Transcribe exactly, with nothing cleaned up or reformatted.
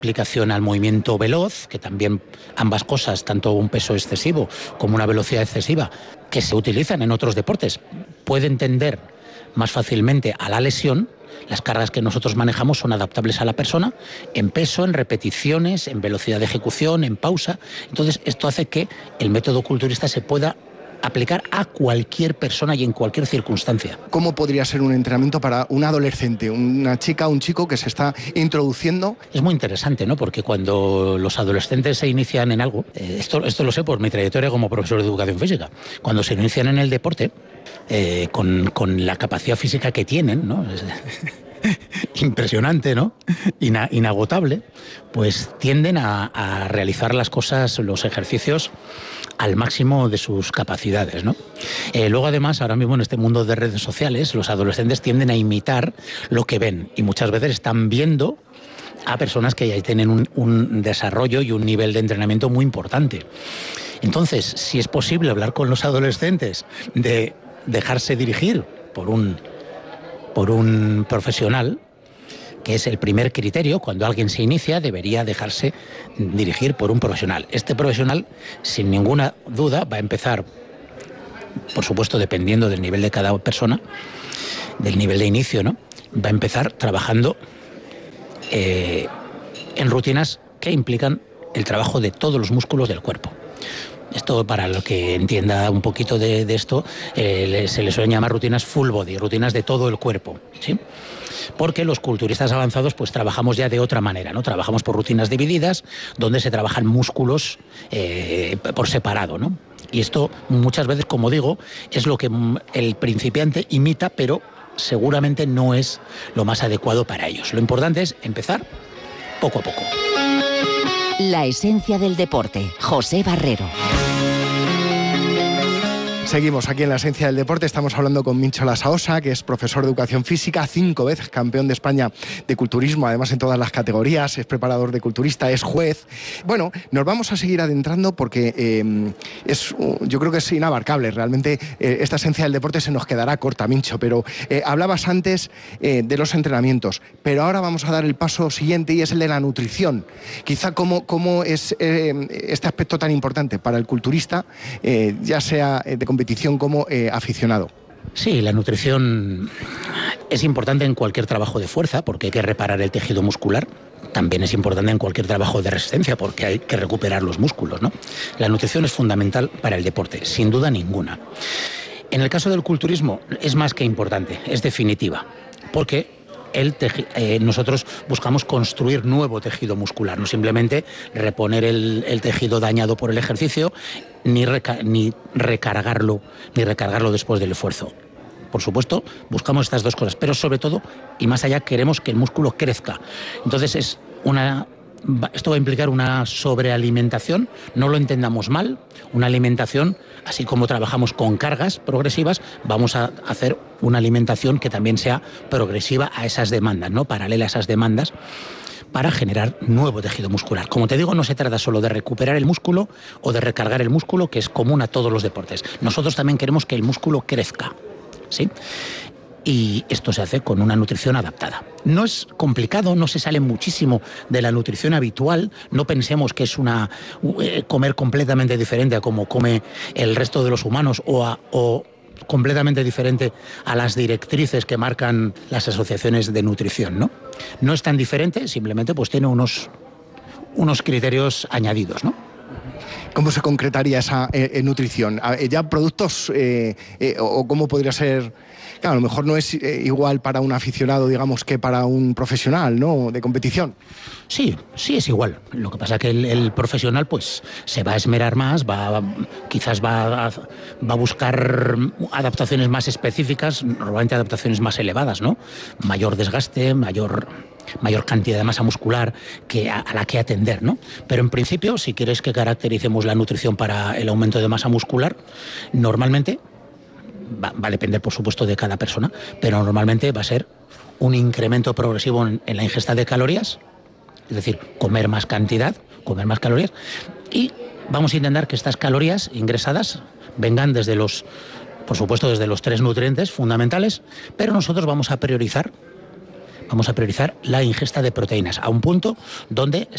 aplicación al movimiento veloz, que también ambas cosas, tanto un peso excesivo como una velocidad excesiva, que se utilizan en otros deportes, pueden tender más fácilmente a la lesión. Las cargas que nosotros manejamos son adaptables a la persona, en peso, en repeticiones, en velocidad de ejecución, en pausa. Entonces, esto hace que el método culturista se pueda aplicar a cualquier persona y en cualquier circunstancia. ¿Cómo podría ser un entrenamiento para un adolescente, una chica, un chico que se está introduciendo? Es muy interesante, ¿no? Porque cuando los adolescentes se inician en algo, eh, esto, esto lo sé por mi trayectoria como profesor de educación física, cuando se inician en el deporte, eh, con, con la capacidad física que tienen, ¿no? Es, impresionante, ¿no? Ina, inagotable, pues tienden a, a realizar las cosas, los ejercicios al máximo de sus capacidades, ¿no? Eh, luego, además, ahora mismo en este mundo de redes sociales, los adolescentes tienden a imitar lo que ven y muchas veces están viendo a personas que ya tienen un, un desarrollo y un nivel de entrenamiento muy importante. Entonces, si es posible hablar con los adolescentes de dejarse dirigir por un por un profesional, que es el primer criterio, cuando alguien se inicia debería dejarse dirigir por un profesional. Este profesional, sin ninguna duda, va a empezar, por supuesto dependiendo del nivel de cada persona, del nivel de inicio, ¿no? Va a empezar trabajando eh, en rutinas que implican el trabajo de todos los músculos del cuerpo. Esto, para lo que entienda un poquito de, de esto, eh, se le suelen llamar rutinas full body, rutinas de todo el cuerpo, ¿sí? Porque los culturistas avanzados pues trabajamos ya de otra manera, ¿no? Trabajamos por rutinas divididas, donde se trabajan músculos eh, por separado, ¿no? Y esto muchas veces, como digo, es lo que el principiante imita, pero seguramente no es lo más adecuado para ellos. Lo importante es empezar poco a poco. La esencia del deporte. José Barrero. Seguimos aquí en La Esencia del Deporte, estamos hablando con Mincho Lasaosa, que es profesor de Educación Física, cinco veces campeón de España de culturismo, además en todas las categorías, es preparador de culturista, es juez. Bueno, nos vamos a seguir adentrando porque eh, es, yo creo que es inabarcable, realmente eh, esta Esencia del Deporte se nos quedará corta, Mincho, pero eh, hablabas antes eh, de los entrenamientos, pero ahora vamos a dar el paso siguiente y es el de la nutrición. Quizá cómo, cómo es eh, este aspecto tan importante para el culturista, eh, ya sea de competición como eh, aficionado. Sí, la nutrición es importante en cualquier trabajo de fuerza porque hay que reparar el tejido muscular. También es importante en cualquier trabajo de resistencia porque hay que recuperar los músculos, ¿no? La nutrición es fundamental para el deporte, sin duda ninguna. En el caso del culturismo es más que importante, es definitiva, porque El teji- eh, nosotros buscamos construir nuevo tejido muscular, no simplemente reponer el, el tejido dañado por el ejercicio, ni, reca- ni recargarlo, ni recargarlo después del esfuerzo. Por supuesto, buscamos estas dos cosas, pero sobre todo, y más allá, queremos que el músculo crezca. Entonces es una... Esto va a implicar una sobrealimentación, no lo entendamos mal, una alimentación, así como trabajamos con cargas progresivas, vamos a hacer una alimentación que también sea progresiva a esas demandas, ¿no? Paralela a esas demandas, para generar nuevo tejido muscular. Como te digo, no se trata solo de recuperar el músculo o de recargar el músculo, que es común a todos los deportes. Nosotros también queremos que el músculo crezca, ¿sí? Y esto se hace con una nutrición adaptada. No es complicado, no se sale muchísimo de la nutrición habitual, no pensemos que es una eh, comer completamente diferente a como come el resto de los humanos o, a, o completamente diferente a las directrices que marcan las asociaciones de nutrición, ¿no? No es tan diferente, simplemente pues tiene unos, unos criterios añadidos, ¿no? ¿Cómo se concretaría esa eh, nutrición? ¿Ya productos eh, eh, o cómo podría ser? Claro, a lo mejor no es eh, igual para un aficionado, digamos, que para un profesional, ¿no?, de competición. Sí, sí es igual. Lo que pasa es que el, el profesional pues se va a esmerar más, va, quizás va a, va a buscar adaptaciones más específicas, normalmente adaptaciones más elevadas, ¿no? Mayor desgaste, mayor... mayor cantidad de masa muscular que a, a la que atender, ¿no? Pero en principio, si quieres que caractericemos la nutrición para el aumento de masa muscular, normalmente va, va a depender, por supuesto, de cada persona, pero normalmente va a ser un incremento progresivo en, en la ingesta de calorías, es decir, comer más cantidad, comer más calorías, y vamos a intentar que estas calorías ingresadas vengan desde los, por supuesto, desde los tres nutrientes fundamentales, pero nosotros vamos a priorizar Vamos a priorizar la ingesta de proteínas a un punto donde